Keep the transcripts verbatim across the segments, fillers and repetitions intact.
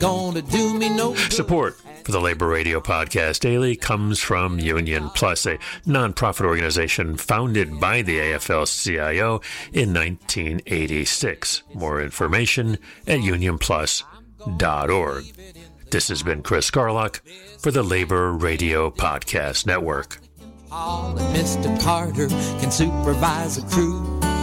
gonna do me no good. Support for the Labor Radio Podcast Daily comes from Union Plus, a nonprofit organization founded by the A F L C I O in nineteen eighty-six. More information at union plus dot org. This has been Chris Garlock for the Labor Radio Podcast Network. Paul and Mister Carter can supervise a crew,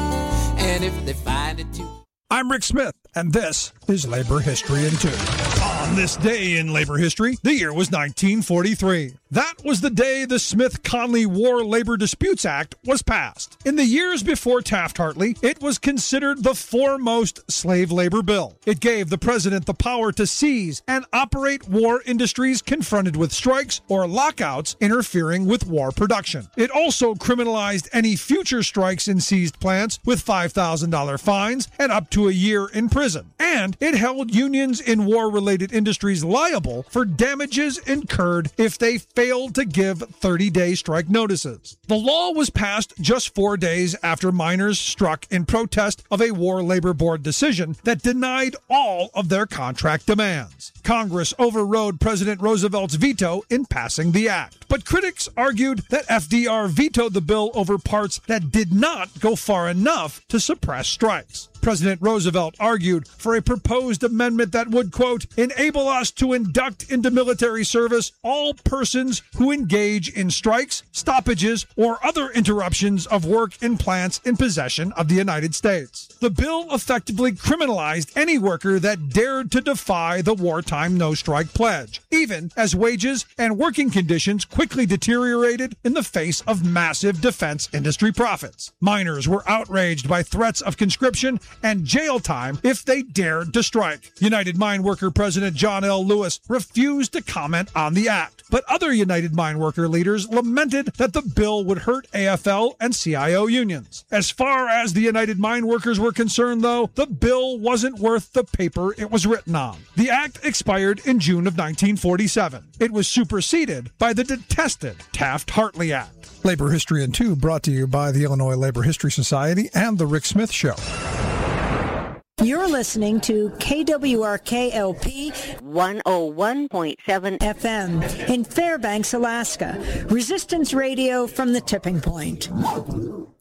and if they find it too... I'm Rick Smith, and this is Labor History in Two. On this day in labor history, the year was nineteen forty-three. That was the day the Smith-Conley War Labor Disputes Act was passed. In the years before Taft-Hartley, it was considered the foremost slave labor bill. It gave the president the power to seize and operate war industries confronted with strikes or lockouts interfering with war production. It also criminalized any future strikes in seized plants with five thousand dollars fines and up to a year in prison. And it held unions in war-related industries liable for damages incurred if they failed to give thirty-day strike notices. The law was passed just four days after miners struck in protest of a War Labor Board decision that denied all of their contract demands. Congress overrode President Roosevelt's veto in passing the act. But critics argued that F D R vetoed the bill over parts that did not go far enough to suppress strikes. President Roosevelt argued for a proposed amendment that would, quote, enable us to induct into military service all persons who engage in strikes, stoppages, or other interruptions of work in plants in possession of the United States. The bill effectively criminalized any worker that dared to defy the wartime no-strike pledge, even as wages and working conditions quickly deteriorated in the face of massive defense industry profits. Miners were outraged by threats of conscription and jail time if they dared to strike. United Mine Worker President John L. Lewis refused to comment on the act, but other United Mine Worker leaders lamented that the bill would hurt A F L and C I O unions. As far as the United Mine Workers were concerned, though, the bill wasn't worth the paper it was written on. The act expired in June of nineteen forty-seven. It was superseded by the detested Taft-Hartley Act. Labor History in Two brought to you by the Illinois Labor History Society and The Rick Smith Show. You're listening to K W R K L P one oh one point seven F M in Fairbanks, Alaska. Resistance Radio from the tipping point.